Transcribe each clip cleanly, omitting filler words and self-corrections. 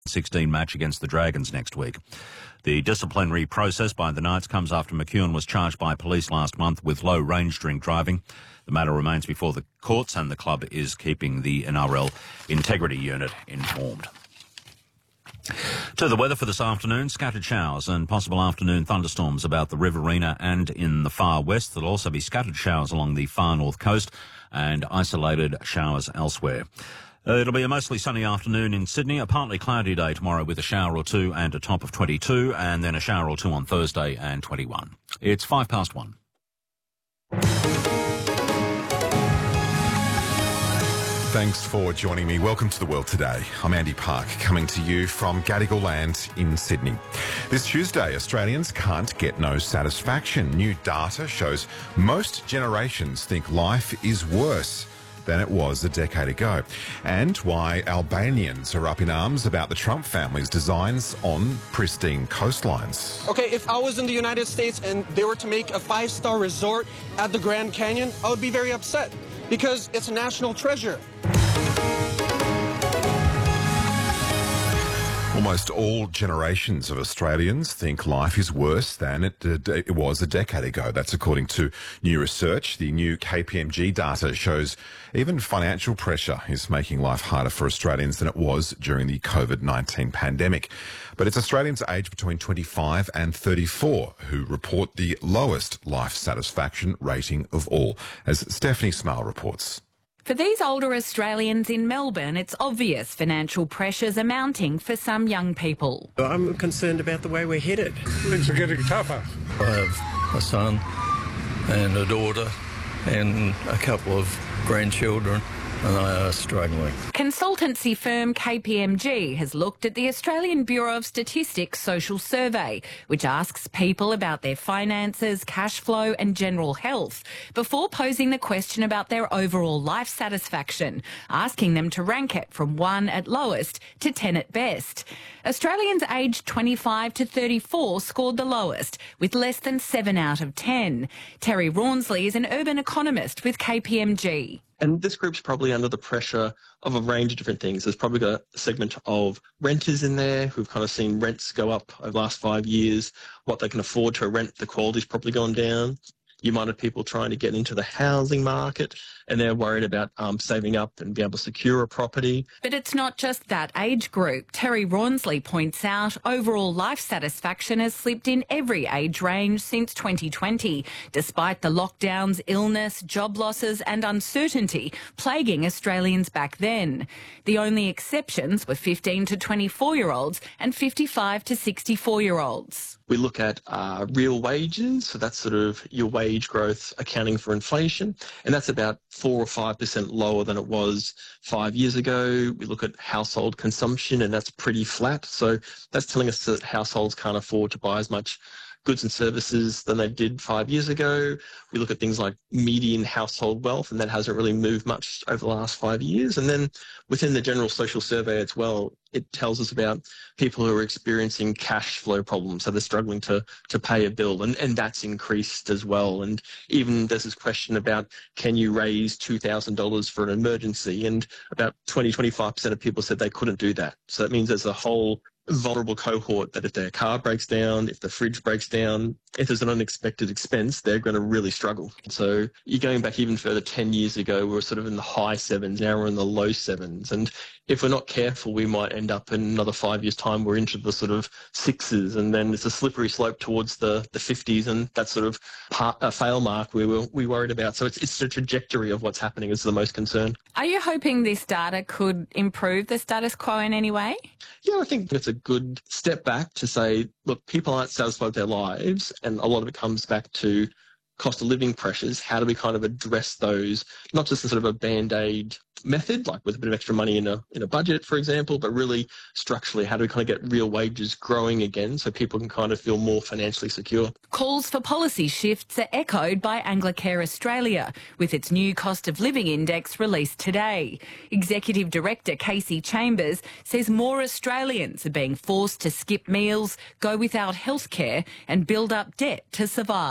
16 match against the Dragons next week. The disciplinary process by the Knights comes after McEwen was charged by police last month with low range drink driving. The matter remains before the courts and the club is keeping the NRL Integrity Unit informed. To the weather for this afternoon, scattered showers and possible afternoon thunderstorms about the Riverina and in the far west. There'll also be scattered showers along the far north coast and isolated showers elsewhere. It'll be a mostly sunny afternoon in Sydney, a partly cloudy day tomorrow with a shower or two and a top of 22, and then a shower or two on Thursday and 21. It's 1:05. Thanks for joining me. Welcome to The World Today. I'm Andy Park, coming to you from Gadigal Land in Sydney. This Tuesday, Australians can't get no satisfaction. New data shows most generations think life is worse than it was a decade ago, and why Albanians are up in arms about the Trump family's designs on pristine coastlines. Okay, if I was in the United States and they were to make a 5-star resort at the Grand Canyon, I would be very upset because it's a national treasure. Almost all generations of Australians think life is worse than it was a decade ago. That's according to new research. The new KPMG data shows even financial pressure is making life harder for Australians than it was during the COVID-19 pandemic. But it's Australians aged between 25 and 34 who report the lowest life satisfaction rating of all, as Stephanie Smale reports. For these older Australians in Melbourne, it's obvious financial pressures are mounting for some young people. I'm concerned about the way we're headed. Things are getting tougher. I have a son and a daughter and a couple of grandchildren, and they are struggling. Consultancy firm KPMG has looked at the Australian Bureau of Statistics social survey, which asks people about their finances, cash flow and general health before posing the question about their overall life satisfaction, asking them to rank it from 1 at lowest to 10 at best. Australians aged 25 to 34 scored the lowest, with less than 7 out of 10. Terry Rawnsley is an urban economist with KPMG. And this group's probably under the pressure of a range of different things. There's probably got a segment of renters in there who've kind of seen rents go up over the last 5 years. What they can afford to rent, the quality's probably gone down. You might have people trying to get into the housing market and they're worried about saving up and be able to secure a property. But it's not just that age group. Terry Rawnsley points out overall life satisfaction has slipped in every age range since 2020, despite the lockdowns, illness, job losses and uncertainty plaguing Australians back then. The only exceptions were 15 to 24-year-olds and 55 to 64-year-olds. We look at real wages, so that's sort of your wage growth accounting for inflation, and that's about 4 or 5% lower than it was 5 years ago. We look at household consumption, and that's pretty flat. So that's telling us that households can't afford to buy as much goods and services than they did 5 years ago. We look at things like median household wealth, and that hasn't really moved much over the last 5 years. And then within the general social survey as well, it tells us about people who are experiencing cash flow problems. So they're struggling to pay a bill, and that's increased as well. And even there's this question about, can you raise $2,000 for an emergency? And about 25% of people said they couldn't do that. So that means there's a whole vulnerable cohort that if their car breaks down, if the fridge breaks down, if there's an unexpected expense, they're going to really struggle. So you're going back even further, 10 years ago, we were sort of in the high sevens, now we're in the low sevens. And if we're not careful, we might end up in another 5 years' time, we're into the sort of sixes, and then it's a slippery slope towards the 50s, and that sort of a fail mark we worried about. So it's the trajectory of what's happening is the most concern. Are you hoping this data could improve the status quo in any way? Yeah, I think it's a good step back to say, look, people aren't satisfied with their lives, and a lot of it comes back to cost of living pressures. How do we kind of address those, not just in sort of a Band-Aid method, like with a bit of extra money in a budget, for example, but really structurally, how do we kind of get real wages growing again so people can kind of feel more financially secure? Calls for policy shifts are echoed by Anglicare Australia, with its new cost of living index released today. Executive Director Casey Chambers says more Australians are being forced to skip meals, go without healthcare and build up debt to survive.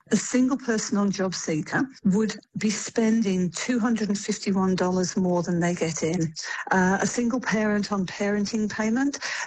A single person on JobSeeker would be spending $251 more than they get in. A single parent on parenting payment,